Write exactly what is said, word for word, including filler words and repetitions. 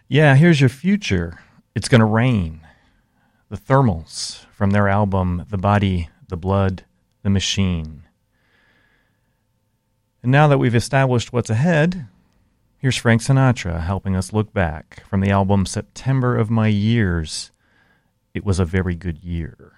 Yeah, here's your future. It's going to rain. The Thermals from their album The Body, the Blood, the Machine. And now that we've established what's ahead, here's Frank Sinatra helping us look back from the album September of My Years. It was a very good year.